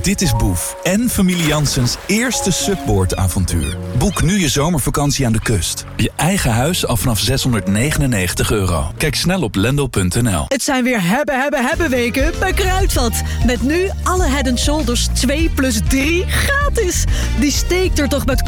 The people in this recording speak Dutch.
Dit is Boef en familie Janssens eerste subboardavontuur. Boek nu je zomervakantie aan de kust. Je eigen huis al vanaf €699. Kijk snel op lendo.nl. Het zijn weer hebben weken bij Kruidvat. Met nu alle Head & Shoulders 2 plus 3 gratis. Die steekt er toch met